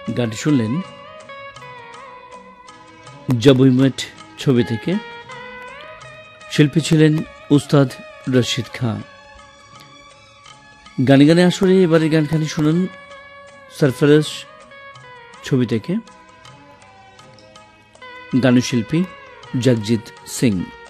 গানটি শুনলেন job we মেট ছবি থেকে। শিল্পী ছিলেন উস্তাদ রশিদ খান। গানে গানে আসরে এবারে গানখানি শুনুন সরফরাজ ছবি থেকে, গানশিল্পী জগজিৎ সিং।